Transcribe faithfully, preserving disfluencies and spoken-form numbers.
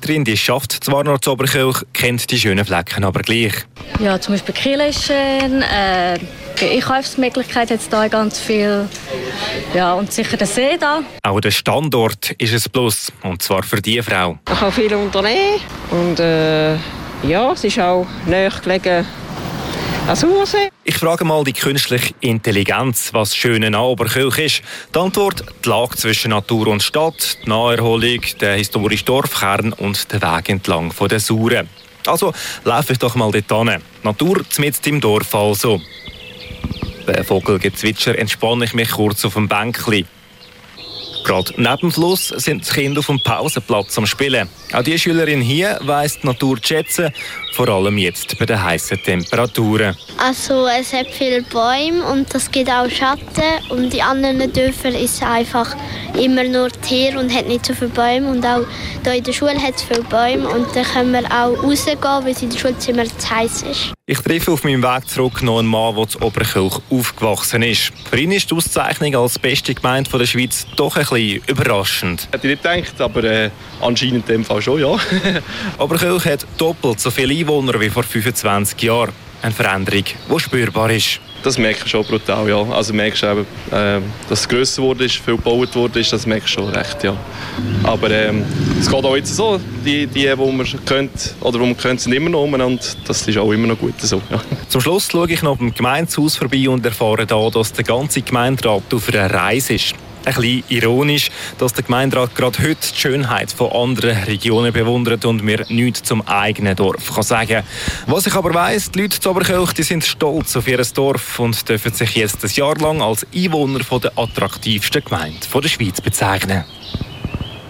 Schweizerin, die schafft zwar noch zu Oberkirch, kennt die schönen Flecken aber gleich. Ja, zum Beispiel Kiel ist schön, äh, die Einkaufsmöglichkeit hat es da ganz viel. Ja, und sicher der See da. Auch der Standort ist ein Plus, und zwar für diese Frau. Ich kann viel unternehmen und äh, ja, es ist auch näher gelegen als Ursee. Ich frage mal die künstliche Intelligenz, was schön an Oberkirch ist. Die Antwort: die Lage zwischen Natur und Stadt, die Naherholung, der historische Dorfkern und der Weg entlang von der Sauren. Also laufe ich doch mal dort hin. Natur mitten im Dorf also. Bei Vogelgezwitscher entspanne ich mich kurz auf dem Bänkli. Gerade neben dem Fluss sind die Kinder auf dem Pausenplatz am Spielen. Auch die Schülerin hier weiss die Natur zu schätzen, vor allem jetzt bei den heißen Temperaturen. Also es hat viele Bäume und es gibt auch Schatten. Und in anderen Dörfern ist es einfach immer nur Tier und hat nicht so viele Bäume. Und auch hier in der Schule hat es viele Bäume und dann können wir auch rausgehen, weil es in der Schulzimmer zu heiß ist. Ich treffe auf meinem Weg zurück noch einen Mann, der in Oberkirch aufgewachsen ist. Für ihn ist die Auszeichnung als beste Gemeinde der Schweiz doch ein bisschen überraschend. Hätte ich nicht gedacht, aber äh, anscheinend in dem Fall schon, ja. Oberkirch hat doppelt so viele Einwohner wie vor fünfundzwanzig Jahren. Eine Veränderung, die spürbar ist. Das merke ich schon brutal, ja. Also merkst du eben, äh, dass es grösser wurde, ist, viel gebaut wurde, das merkst du schon recht, ja. Aber ähm, es geht auch jetzt so, die, die, die man kennt, oder die man kennt, sind immer noch um und das ist auch immer noch gut so, ja. Zum Schluss schaue ich noch beim Gemeindehaus vorbei und erfahre da, dass der ganze Gemeinderat auf einer Reise ist. Ein bisschen ironisch, dass der Gemeinderat gerade heute die Schönheit von anderen Regionen bewundert und mir nichts zum eigenen Dorf kann sagen. Was ich aber weiss, die Leute zu Oberkirch, die sind stolz auf ihr Dorf und dürfen sich jetzt ein Jahr lang als Einwohner von der attraktivsten Gemeinde der Schweiz bezeichnen.